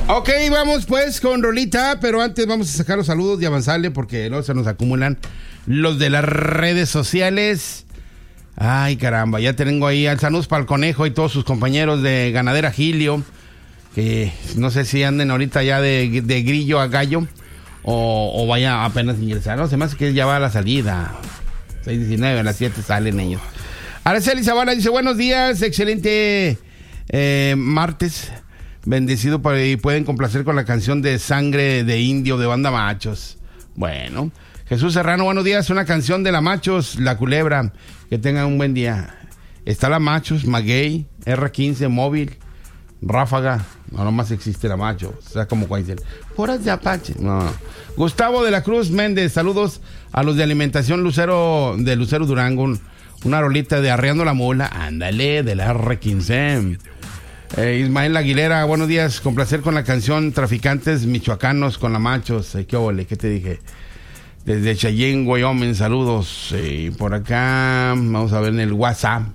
Ok, vamos pues con rolita, pero antes vamos a sacar los saludos y avanzarle porque no se nos acumulan los de las redes sociales. Ay, caramba, ya tengo ahí al saludos para el Conejo y todos sus compañeros de Ganadera Gilio, que no sé si anden ahorita ya de grillo a gallo o vaya apenas ingresar. No, se me hace que ya va a la salida. 6:19, a las 7 salen ellos. Araceli Zavala dice, buenos días, excelente martes. Bendecido y pueden complacer con la canción de Sangre de Indio de Banda Machos. Bueno, Jesús Serrano, buenos días. Una canción de la Machos, La Culebra. Que tengan un buen día. Está la Machos, Maguey, R15, Móvil, Ráfaga. No, nomás existe la Machos. O sea, como cuando dicen, horas de Apache. No. Gustavo de la Cruz Méndez, saludos a los de Alimentación Lucero, de Lucero Durango. Una rolita de Arreando la Mula. Ándale, de la R15. Ismael Aguilera, buenos días, con placer con la canción Traficantes Michoacanos con la Machos. ¿Qué ole? ¿Qué te dije? Desde Chayén, Wyoming, saludos. Por acá, vamos a ver en el WhatsApp.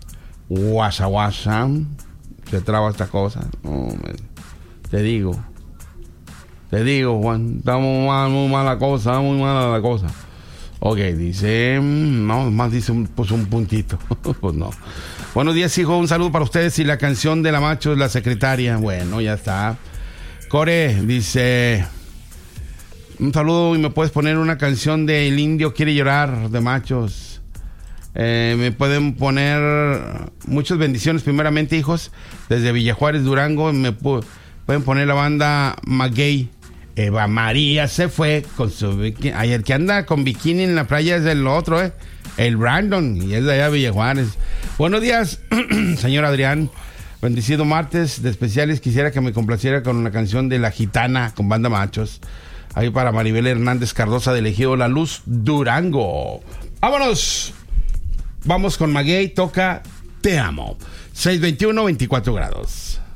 WhatsApp. Se traba esta cosa. No, te digo, Juan, está muy mala la cosa. Ok, dice, no, más dice un puntito. Pues no. Buenos días, hijo, un saludo para ustedes y la canción de la Machos, La Secretaria. Bueno, ya está. Core dice, un saludo y me puedes poner una canción de El Indio Quiere Llorar de Machos. Me pueden poner muchas bendiciones primeramente, hijos, desde Villajuárez, Durango. Me pueden poner la banda Maguey. Eva María se fue con su bikini. Ayer que anda con bikini en la playa es el otro, el Brandon, y es de allá de Villajuárez. Buenos días, señor Adrián. Bendecido martes de especiales. Quisiera que me complaciera con una canción de La Gitana con Banda Machos. Ahí para Maribel Hernández Cardosa de Ejido La Luz, Durango. ¡Vámonos! Vamos con Maguey, toca Te Amo. 6:21, 24 grados.